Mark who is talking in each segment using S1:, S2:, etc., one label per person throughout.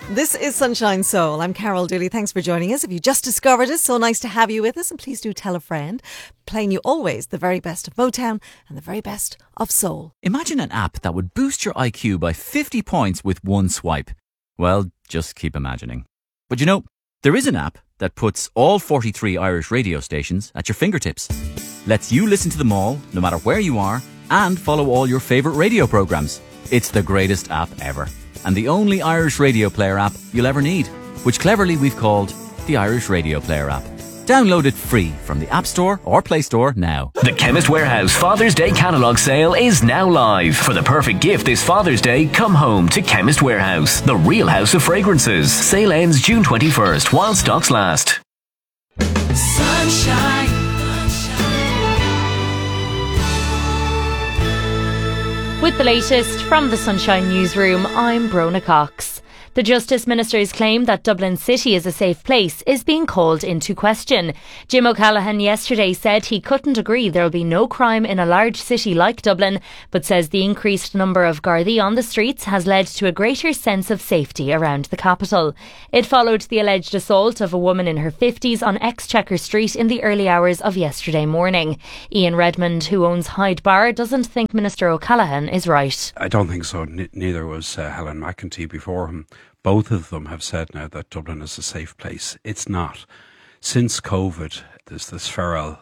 S1: This is Sunshine Soul. I'm Carol Dooley. Thanks for joining us. If you just discovered us, so nice to have you with us. And please do tell a friend. Playing you always the very best of Motown and the very best of soul.
S2: Imagine an app that would boost your IQ by 50 points with one swipe. Well, just keep imagining. But you know, there is an app that puts all 43 Irish radio stations at your fingertips. Lets you listen to them all, no matter where you are, and follow all your favourite radio programmes. It's the greatest app ever. And the only Irish radio player app you'll ever need, which cleverly we've called the Irish Radio Player app. Download it free from the App Store or Play Store now.
S3: The Chemist Warehouse Father's Day catalogue sale is now live. For the perfect gift this Father's Day, come home to Chemist Warehouse, the real house of fragrances. Sale ends June 21st while stocks last.
S4: Sunshine.
S5: With the latest from the Sunshine Newsroom, I'm Brona Cox. The Justice Minister's claim that Dublin City is a safe place is being called into question. Jim O'Callaghan yesterday said he couldn't agree there will be no crime in a large city like Dublin, but says the increased number of Gardaí on the streets has led to a greater sense of safety around the capital. It followed the alleged assault of a woman in her 50s on Exchequer Street in the early hours of yesterday morning. Ian Redmond, who owns Hyde Bar, doesn't think Minister O'Callaghan is right.
S6: I don't think so. Neither was Helen McEntee before him. Both of them have said now that Dublin is a safe place. It's not. Since COVID, there's this feral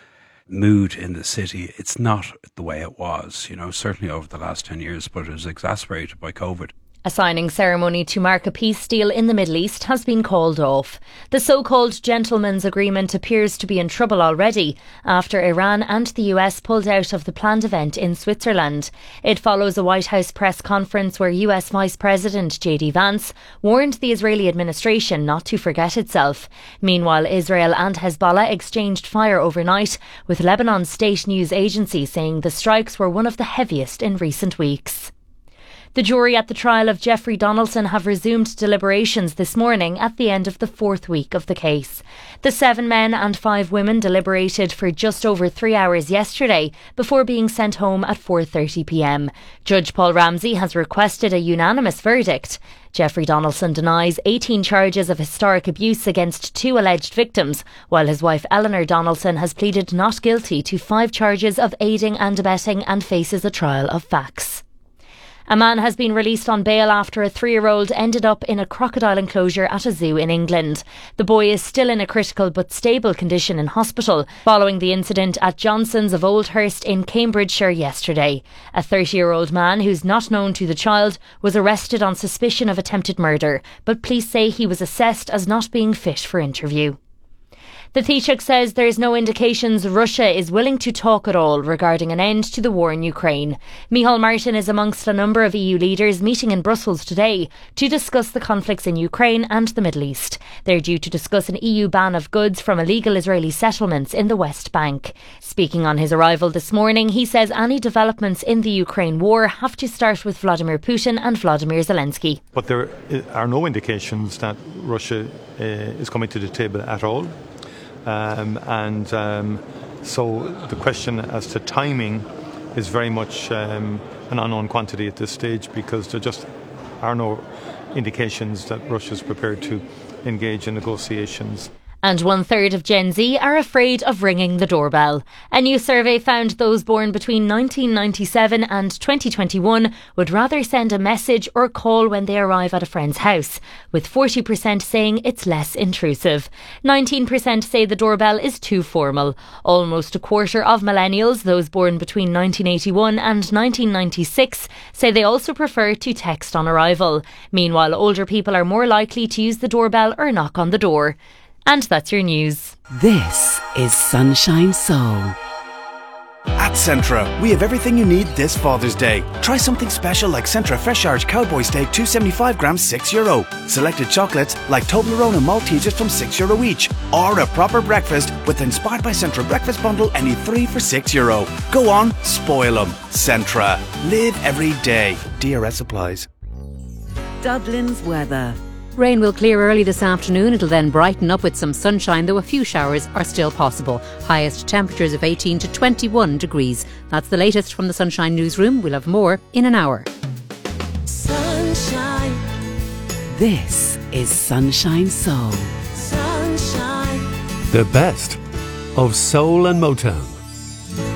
S6: mood in the city. It's not the way it was, certainly over the last 10 years, but it was exacerbated by COVID.
S5: A signing ceremony to mark a peace deal in the Middle East has been called off. The so-called gentleman's agreement appears to be in trouble already after Iran and the US pulled out of the planned event in Switzerland. It follows a White House press conference where US Vice President J.D. Vance warned the Israeli administration not to forget itself. Meanwhile, Israel and Hezbollah exchanged fire overnight, with Lebanon's state news agency saying the strikes were one of the heaviest in recent weeks. The jury at the trial of Jeffrey Donaldson have resumed deliberations this morning at the end of the fourth week of the case. The 7 men and 5 women deliberated for just over 3 hours yesterday before being sent home at 4:30pm. Judge Paul Ramsey has requested a unanimous verdict. Jeffrey Donaldson denies 18 charges of historic abuse against 2 alleged victims, while his wife Eleanor Donaldson has pleaded not guilty to 5 charges of aiding and abetting and faces a trial of facts. A man has been released on bail after a 3-year-old ended up in a crocodile enclosure at a zoo in England. The boy is still in a critical but stable condition in hospital following the incident at Johnson's of Oldhurst in Cambridgeshire yesterday. A 30-year-old man who's not known to the child was arrested on suspicion of attempted murder, but police say he was assessed as not being fit for interview. The Taoiseach says there is no indications Russia is willing to talk at all regarding an end to the war in Ukraine. Micheál Martin is amongst a number of EU leaders meeting in Brussels today to discuss the conflicts in Ukraine and the Middle East. They're due to discuss an EU ban of goods from illegal Israeli settlements in the West Bank. Speaking on his arrival this morning, he says any developments in the Ukraine war have to start with Vladimir Putin and Vladimir Zelensky.
S7: But there are no indications that Russia is coming to the table at all. So the question as to timing is very much an unknown quantity at this stage, because there just are no indications that Russia is prepared to engage in negotiations.
S5: And 1/3 of Gen Z are afraid of ringing the doorbell. A new survey found those born between 1997 and 2021 would rather send a message or call when they arrive at a friend's house, with 40% saying it's less intrusive. 19% say the doorbell is too formal. Almost a quarter of millennials, those born between 1981 and 1996, say they also prefer to text on arrival. Meanwhile, older people are more likely to use the doorbell or knock on the door. And that's your news.
S8: This is Sunshine Soul. At Centra, we have everything you need this Father's Day. Try something special like Centra Fresh Arch Cowboy Steak 275 grams, €6. Selected chocolates like Toblerone and Maltesers from €6 each. Or a proper breakfast with Inspired by Centra Breakfast Bundle, any 3 for €6. Go on, spoil them. Centra. Live every day. DRS applies.
S9: Dublin's weather.
S10: Rain will clear early this afternoon. It'll then brighten up with some sunshine, though a few showers are still possible. Highest temperatures of 18 to 21 degrees. That's the latest from the Sunshine Newsroom. We'll have more in an hour.
S4: Sunshine.
S9: This is Sunshine Soul.
S4: The best of soul and Motown.